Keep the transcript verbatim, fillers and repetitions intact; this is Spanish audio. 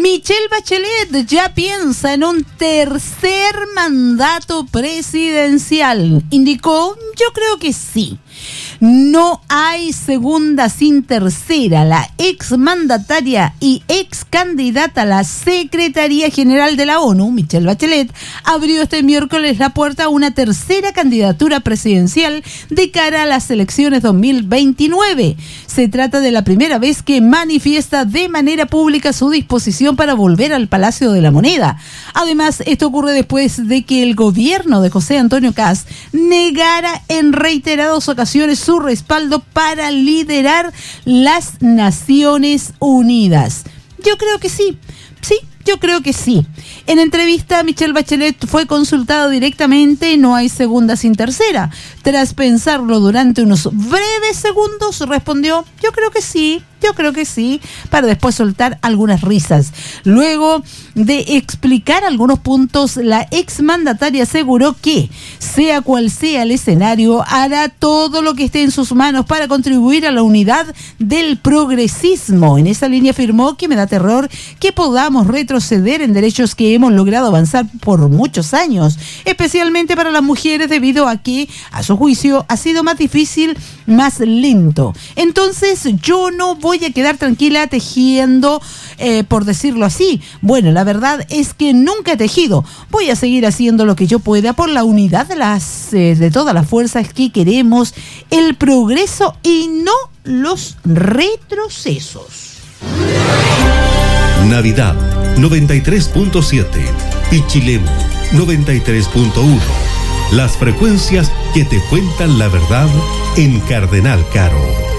Michelle Bachelet ya piensa en un tercer mandato presidencial. Indicó, yo creo que sí. No hay segunda sin tercera. La exmandataria y ex candidata a la Secretaría General de la ONU, Michelle Bachelet, abrió este miércoles la puerta a una tercera candidatura presidencial de cara a las elecciones dos mil veintinueve. Se trata de la primera vez que manifiesta de manera pública su disposición para volver al Palacio de la Moneda. Además, esto ocurre después de que el gobierno de José Antonio Kast negara en reiteradas ocasiones su respaldo para liderar las Naciones Unidas. Yo creo que sí, sí, yo creo que sí. En entrevista, Michelle Bachelet fue consultada directamente, no hay segunda sin tercera. Tras pensarlo durante unos breves segundos, respondió, yo creo que sí, yo creo que sí, para después soltar algunas risas. Luego de explicar algunos puntos, la exmandataria aseguró que, sea cual sea el escenario, hará todo lo que esté en sus manos para contribuir a la unidad del progresismo. En esa línea afirmó que me da terror que podamos retroceder en derechos que hemos logrado avanzar por muchos años, especialmente para las mujeres, debido a que, a su juicio, ha sido más difícil, más lento. Entonces, yo no voy a quedar tranquila tejiendo, eh, por decirlo así. Bueno, la verdad es que nunca he tejido. Voy a seguir haciendo lo que yo pueda por la unidad de las eh, de todas las fuerzas que queremos el progreso y no los retrocesos. Navidad noventa y tres punto siete, Pichilemu noventa y tres punto uno. Las frecuencias que te cuentan la verdad en Cardenal Caro.